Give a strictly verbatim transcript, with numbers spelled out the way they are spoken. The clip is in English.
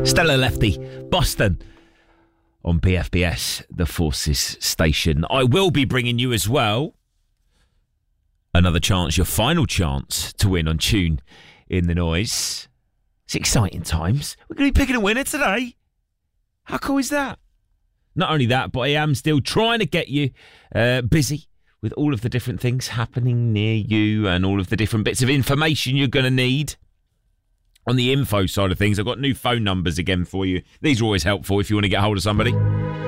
Stella Lefty, Boston, on B F B S, the Forces station. I will be bringing you as well another chance, your final chance to win on Tune in the Noise. It's exciting times. We're going to be picking a winner today. How cool is that? Not only that, but I am still trying to get you uh, busy with all of the different things happening near you and all of the different bits of information you're going to need. On the info side of things, I've got new phone numbers again for you. These are always helpful if you want to get hold of somebody.